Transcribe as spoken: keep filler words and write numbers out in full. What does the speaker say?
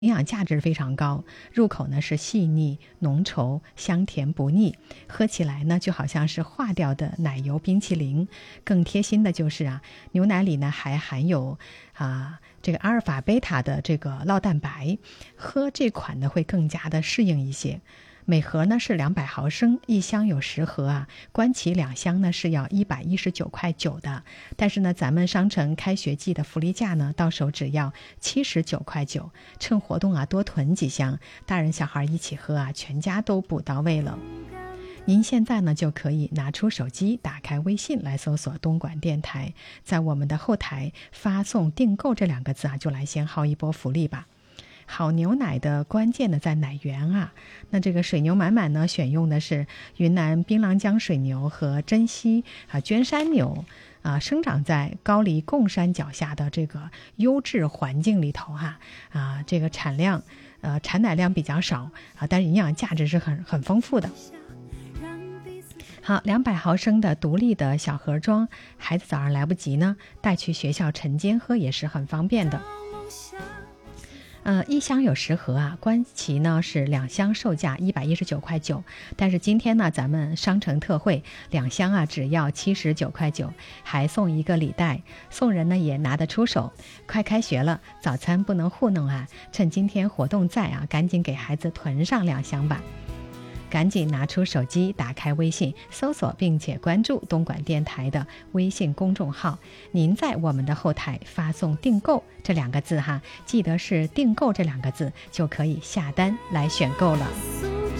营养价值非常高，入口呢是细腻浓稠，香甜不腻，喝起来呢就好像是化掉的奶油冰淇淋。更贴心的就是啊，牛奶里呢还含有啊这个阿尔法贝塔的这个酪蛋白，喝这款呢会更加的适应一些。每盒呢是两百毫升，一箱有十盒啊，关起两箱呢是要一百一十九块九的。但是呢，咱们商城开学季的福利价呢，到手只要七十九块九。趁活动啊，多囤几箱，大人小孩一起喝啊，全家都补到位了。您现在呢就可以拿出手机，打开微信来搜索东莞电台，在我们的后台发送订购这两个字啊，就来先薅一波福利吧。好牛奶的关键呢在奶源啊，那这个水牛满满呢选用的是云南槟榔江水牛和珍稀啊娟山牛啊，生长在高黎贡山脚下的这个优质环境里头哈 啊, 啊，这个产量呃产奶量比较少啊，但是营养价值是很很丰富的。好，两百毫升的独立的小盒装，孩子早上来不及呢，带去学校晨间喝也是很方便的。呃，一箱有十盒啊，关其呢是两箱，售价一百一十九块九。但是今天呢，咱们商城特惠，两箱啊只要七十九块九，还送一个礼袋，送人呢也拿得出手。快开学了，早餐不能糊弄啊，趁今天活动在啊，赶紧给孩子囤上两箱吧。赶紧拿出手机，打开微信，搜索并且关注东莞电台的微信公众号。您在我们的后台发送订购这两个字哈，记得是订购这两个字就可以下单来选购了。